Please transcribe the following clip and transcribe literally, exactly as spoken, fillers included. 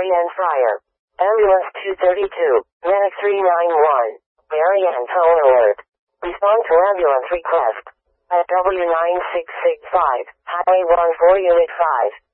Marianne Fryer. Ambulance two thirty-two, Medic three nine one. Marianne Tone Alert. Respond to ambulance request. At W nine six six five, Highway one four Unit five.